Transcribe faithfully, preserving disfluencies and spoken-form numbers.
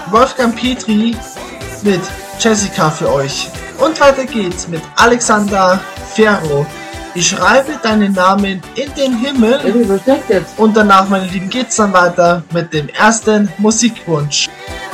Wolfgang Petri mit Jessica für euch. Und weiter geht's mit Alexander Ferro. Ich schreibe deinen Namen in den Himmel. Und danach, meine Lieben, geht's dann weiter mit dem ersten Musikwunsch.